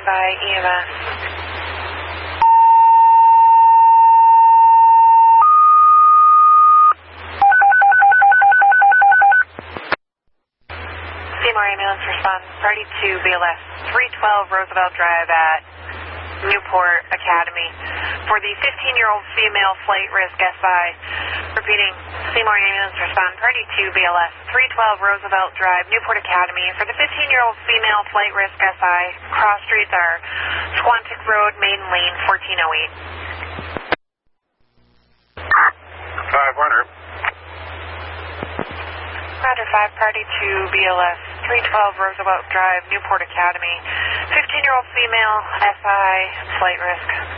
by EMS. Seymour Ambulance Response, Party 2, BLS, 312 Roosevelt Drive at Newport Academy. For the 15-year-old female flight risk SI, repeating, Seymour Ambulance Response, Party 2, BLS, 312 Roosevelt Drive, Newport Academy. For the 15-year-old female flight risk SI, cross streets are Squantic Road, Maiden Lane, 1408. 500. Roger 5, Party 2, BLS, 312 Roosevelt Drive, Newport Academy. 15-year-old female SI, flight risk.